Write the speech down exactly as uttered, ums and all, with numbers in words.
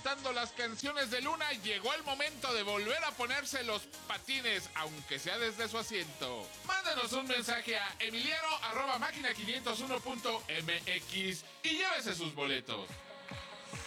cantando las canciones de Luna, llegó el momento de volver a ponerse los patines, aunque sea desde su asiento. Mándenos un mensaje a emiliano arroba máquina quinientos uno punto m x y llévese sus boletos.